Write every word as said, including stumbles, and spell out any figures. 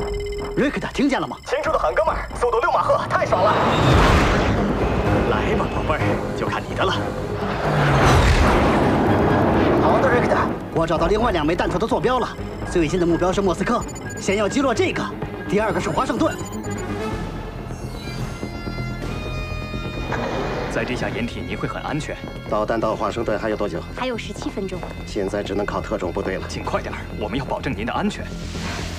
瑞克特，听见了吗？ 清楚的很，哥们儿，速度六马赫，太爽了！ 来吧，宝贝儿，就看你的了。 好的，瑞克特。 我找到另外两枚弹头的坐标了。最近的目标是莫斯科，先要击落这个，第二个是华盛顿。 在地下掩体，你会很安全。 导弹到华盛顿还有多久？ 还有十七分钟。 现在只能靠特种部队了。 尽快点儿，我们要保证您的安全。